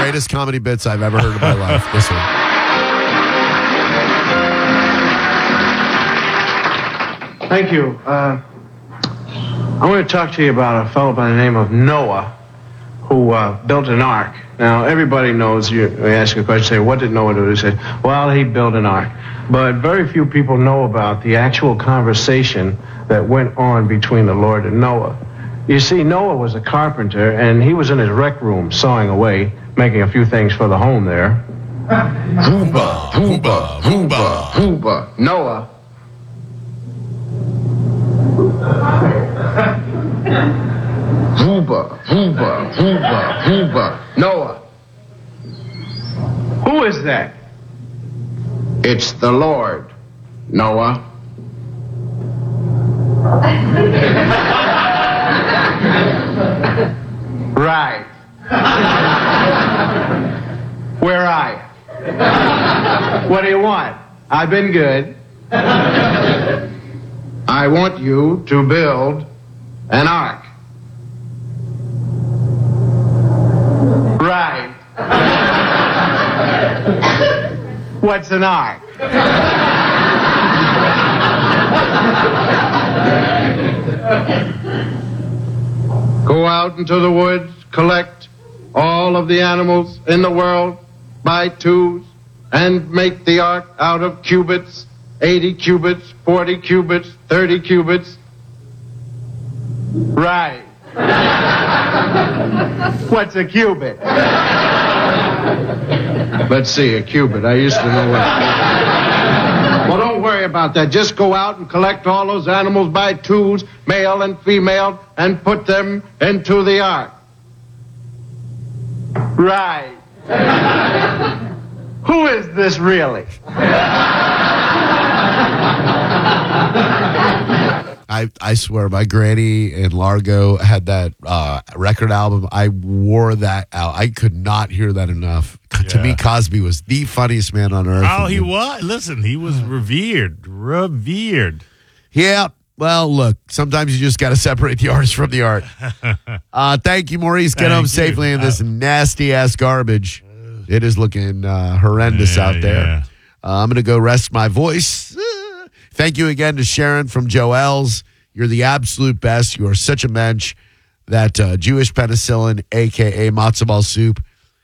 greatest comedy bits I've ever heard in my life. This one. Thank you. I want to talk to you about a fellow by the name of Noah who built an ark. Now, everybody knows, you ask a question, say, what did Noah do? They say, well, he built an ark. But very few people know about the actual conversation that went on between the Lord and Noah. You see, Noah was a carpenter, and he was in his rec room sawing away, making a few things for the home there. Hooba, hooba, hooba, hooba. Noah. Hooba, hooba, hooba, hooba. Noah. Who is that? It's the Lord, Noah. Right. Where are you? What do you want? I've been good. I want you to build an ark. Right. What's an ark? Go out into the woods, collect all of the animals in the world by twos, and make the ark out of cubits, 80 cubits, 40 cubits, 30 cubits. Right. What's a cubit? Let's see, a cubit. I used to know what. Well, don't worry about that. Just go out and collect all those animals by twos, male and female, and put them into the ark. Right. Who is this really? I swear, my granny in Largo had that record album. I wore that out. I could not hear that enough. Yeah. To me, Cosby was the funniest man on earth. Oh, he was. Listen, he was revered. Revered. Yeah. Well, look, sometimes you just got to separate the artist from the art. Thank you, Maurice. Get home safely in this nasty-ass garbage. It is looking horrendous out there. Yeah. I'm going to go rest my voice. Thank you again to Sharon from Joel's. You're the absolute best. You are such a mensch. That Jewish penicillin, a.k.a. matzo ball soup,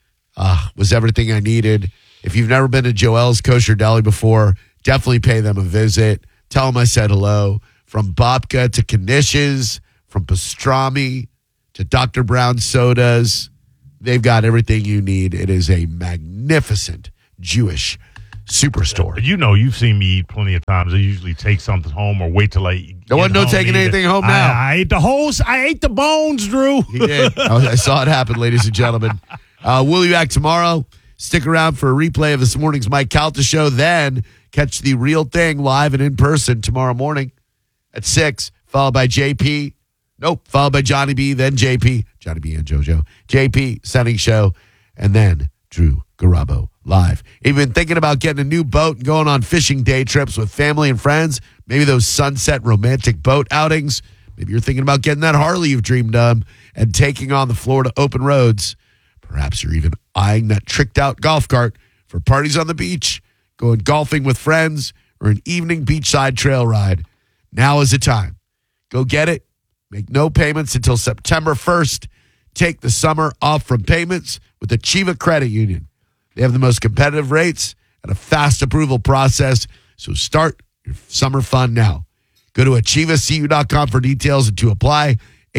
was everything I needed. If you've never been to Joel's Kosher Deli before, definitely pay them a visit. Tell them I said hello. From babka to knishes, from pastrami to Dr. Brown sodas, they've got everything you need. It is a magnificent Jewish superstore. You know, you've seen me eat plenty of times. I usually take something home or wait till I eat. There wasn't no taking anything home now. I ate the holes. I ate the bones, Drew. He did. I saw it happen, ladies and gentlemen. We'll be back tomorrow. Stick around for a replay of this morning's Mike Calta show. Then catch the real thing live and in person tomorrow morning at 6, followed by JP. Nope, followed by Johnny B, then JP. Johnny B and JoJo. JP, Sunning Show, and then Drew Garabo live. If you've been thinking about getting a new boat and going on fishing day trips with family and friends, maybe those sunset romantic boat outings, maybe you're thinking about getting that Harley you've dreamed of and taking on the Florida open roads. Perhaps you're even eyeing that tricked out golf cart for parties on the beach, going golfing with friends, or an evening beachside trail ride. Now is the time. Go get it. Make no payments until September 1st. Take the summer off from payments with Achieva Credit Union. They have the most competitive rates and a fast approval process, so start your summer fun now. Go to achievacu.com for details and to apply.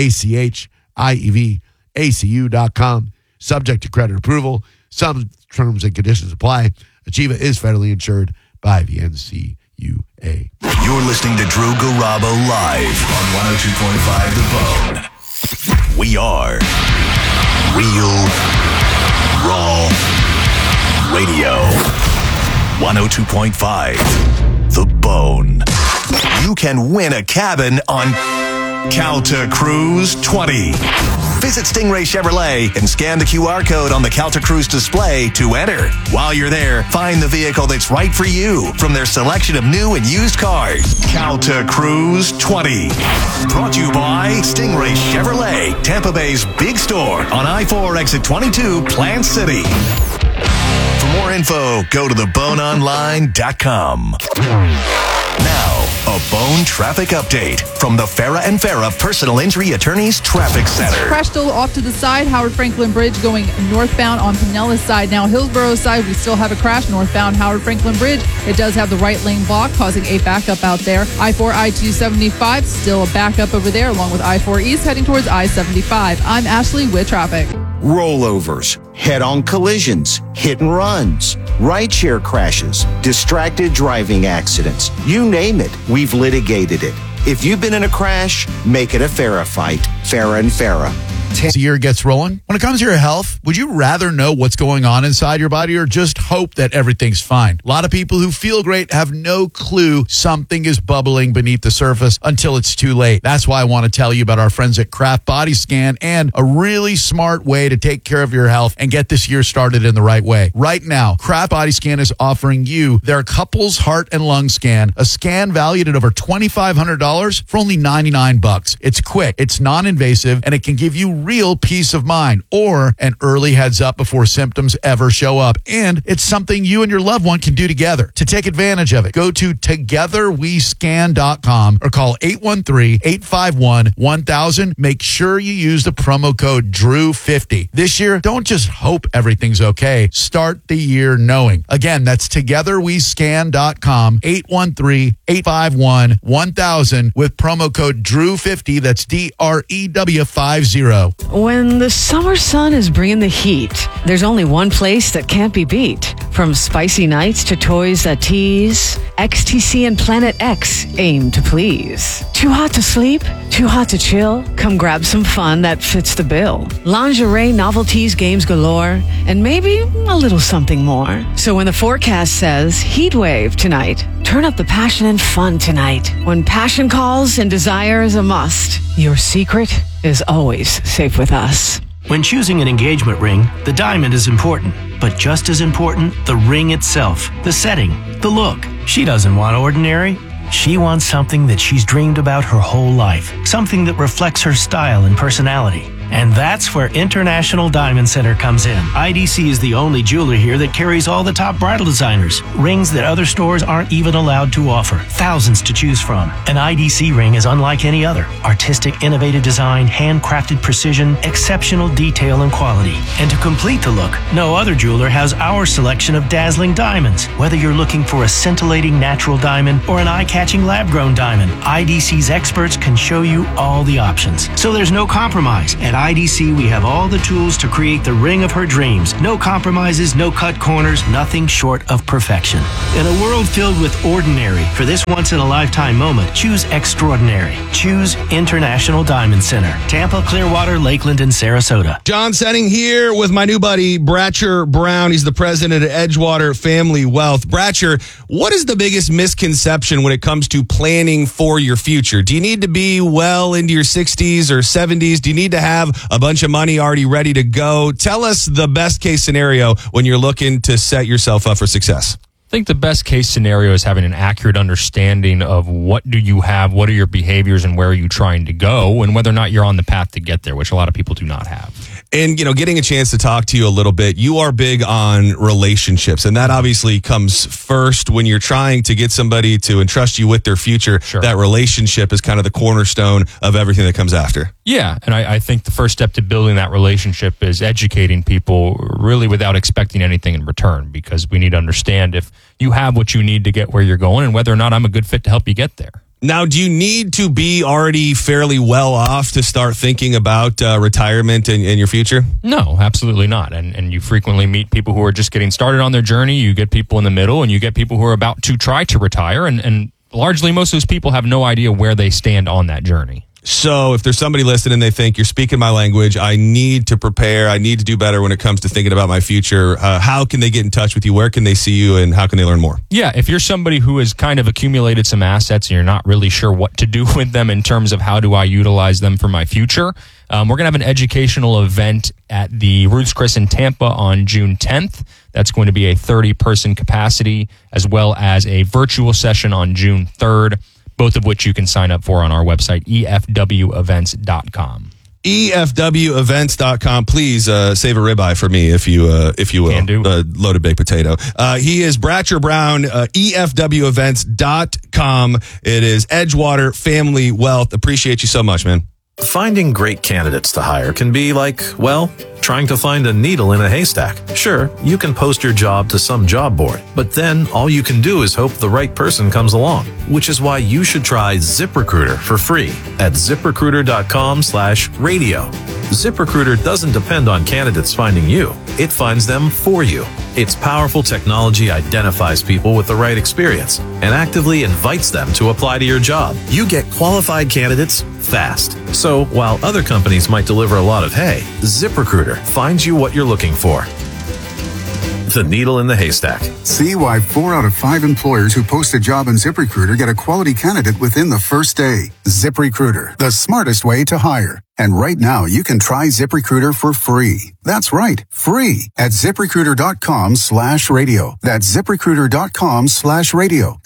ACHIEVACU.com. Subject to credit approval. Some terms and conditions apply. Achieva is federally insured by the NCUA. You're listening to Drew Garabo live on 102.5 The Bone. We are Real Raw Radio. 102.5 The Bone. You can win a cabin on Calta Cruise 20. Visit Stingray Chevrolet and scan the QR code on the Calta Cruise display to enter. While you're there, find the vehicle that's right for you from their selection of new and used cars. Calta Cruise 20. Brought to you by Stingray Chevrolet, Tampa Bay's big store on I-4 exit 22, Plant City. For more info, go to theboneonline.com. Now, a Bone traffic update from the Farah and Farah Personal Injury Attorneys Traffic Center. Crash still off to the side. Howard Franklin Bridge going northbound on Pinellas side. Now Hillsborough side, we still have a crash northbound Howard Franklin Bridge. It does have the right lane blocked, causing a backup out there. I-4, I-275, still a backup over there, along with I-4 East heading towards I-75. I'm Ashley with traffic. Rollovers, head-on collisions, hit and runs, rideshare crashes, distracted driving accidents. You name it, we've litigated it. If you've been in a crash, make it a Farah fight. Farah and Farah. As the year gets rolling, when it comes to your health, would you rather know what's going on inside your body or just hope that everything's fine? A lot of people who feel great have no clue something is bubbling beneath the surface until it's too late. That's why I want to tell you about our friends at Kraft Body Scan and a really smart way to take care of your health and get this year started in the right way. Right now, Kraft Body Scan is offering you their couples heart and lung scan, a scan valued at over $2,500 for only $99. It's quick, it's non-invasive, and it can give you real peace of mind or an early heads up before symptoms ever show up. And it's something you and your loved one can do together. To take advantage of it, go to togetherwescan.com or call 813-851-1000. Make sure you use the promo code DREW50. This year, don't just hope everything's okay. Start the year knowing. Again, that's togetherwescan.com, 813-851-1000 with promo code DREW50. That's DREW50. When the summer sun is bringing the heat, there's only one place that can't be beat. From spicy nights to toys that tease, XTC and Planet X aim to please. Too hot to sleep? Too hot to chill? Come grab some fun that fits the bill. Lingerie, novelties, games galore, and maybe a little something more. So when the forecast says heat wave tonight, turn up the passion and fun tonight. When passion calls and desire is a must, your secret is always safe with us. When choosing an engagement ring, the diamond is important, but just as important, the ring itself, the setting, the look. She doesn't want ordinary. She wants something that she's dreamed about her whole life, something that reflects her style and personality. And that's where International Diamond Center comes in. IDC is the only jeweler here that carries all the top bridal designers. Rings that other stores aren't even allowed to offer. Thousands to choose from. An IDC ring is unlike any other. Artistic, innovative design, handcrafted precision, exceptional detail and quality. And to complete the look, no other jeweler has our selection of dazzling diamonds. Whether you're looking for a scintillating natural diamond or an eye-catching lab-grown diamond, IDC's experts can show you all the options. So there's no compromise. At IDC, we have all the tools to create the ring of her dreams. No compromises, no cut corners, nothing short of perfection. In a world filled with ordinary, for this once-in-a-lifetime moment, choose extraordinary. Choose International Diamond Center. Tampa, Clearwater, Lakeland, and Sarasota. John Setting here with my new buddy, Bratcher Brown. He's the president of Edgewater Family Wealth. Bratcher, what is the biggest misconception when it comes to planning for your future? Do you need to be well into your 60s or 70s? Do you need to have a bunch of money already ready to go? Tell us the best case scenario when you're looking to set yourself up for success. I think the best case scenario is having an accurate understanding of what do you have, what are your behaviors, and where are you trying to go, and whether or not you're on the path to get there, which a lot of people do not have. And, you know, getting a chance to talk to you a little bit, you are big on relationships, and that obviously comes first when you're trying to get somebody to entrust you with their future. Sure. That relationship is kind of the cornerstone of everything that comes after. Yeah, and I think the first step to building that relationship is educating people really without expecting anything in return, because we need to understand if you have what you need to get where you're going and whether or not I'm a good fit to help you get there. Now, do you need to be already fairly well off to start thinking about retirement and your future? No, absolutely not. And you frequently meet people who are just getting started on their journey. You get people in the middle, and you get people who are about to try to retire. And largely, most of those people have no idea where they stand on that journey. So if there's somebody listening, they think you're speaking my language, I need to prepare, I need to do better when it comes to thinking about my future. How can they get in touch with you? Where can they see you, and how can they learn more? Yeah, if you're somebody who has kind of accumulated some assets and you're not really sure what to do with them in terms of how do I utilize them for my future, we're going to have an educational event at the Ruth's Chris in Tampa on June 10th. That's going to be a 30-person capacity, as well as a virtual session on June 3rd, both of which you can sign up for on our website, efwevents.com. EFWevents.com. Please save a ribeye for me if you will. Can do. Loaded baked potato. He is Bratcher Brown, EFWevents.com. It is Edgewater Family Wealth. Appreciate you so much, man. Finding great candidates to hire can be like, well, trying to find a needle in a haystack. Sure, you can post your job to some job board, but then all you can do is hope the right person comes along, which is why you should try ZipRecruiter for free at ZipRecruiter.com/radio. ZipRecruiter doesn't depend on candidates finding you. It finds them for you. Its powerful technology identifies people with the right experience and actively invites them to apply to your job. You get qualified candidates fast. So while other companies might deliver a lot of hay, ZipRecruiter finds you what you're looking for. The needle in the haystack. See why 4 out of 5 employers who post a job on ZipRecruiter get a quality candidate within the first day. ZipRecruiter, the smartest way to hire. And right now, you can try ZipRecruiter for free. That's right, free at ZipRecruiter.com/radio. That's ZipRecruiter.com/radio.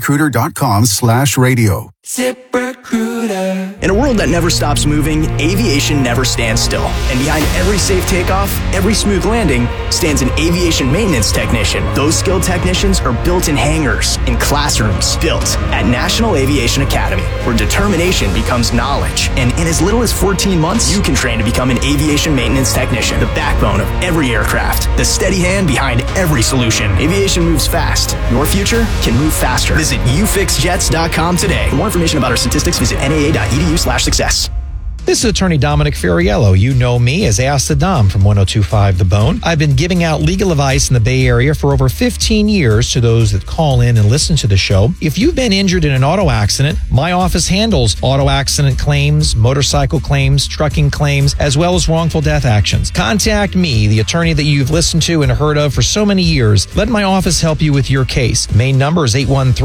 ZipRecruiter.com/radio. ZipRecruiter. In a world that never stops moving, aviation never stands still. And behind every safe takeoff, every smooth landing, stands an aviation maintenance technician. Those skilled technicians are built in hangars, in classrooms, built at National Aviation Academy, where determination becomes knowledge. And in as little as 14 months, you can train to become an aviation maintenance technician, the backbone of every aircraft, the steady hand behind every solution. Aviation moves fast. Your future can move faster. Visit ufixjets.com today. For more information about our statistics, visit naa.edu/success. This is attorney Dominic Ferriello. You know me as Ask the Dom from 102.5 The Bone. I've been giving out legal advice in the Bay Area for over 15 years to those that call in and listen to the show. If you've been injured in an auto accident, my office handles auto accident claims, motorcycle claims, trucking claims, as well as wrongful death actions. Contact me, the attorney that you've listened to and heard of for so many years. Let my office help you with your case. Main number is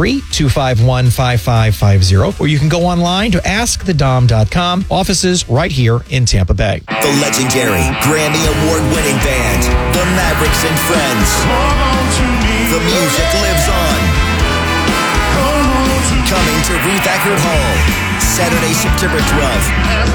813-251-5550, or you can go online to askthedom.com. Offices right here in Tampa Bay. The legendary Grammy Award-winning band, the Mavericks and Friends. The music lives on. Coming to Ruth Eckerd Hall, Saturday, September 12th.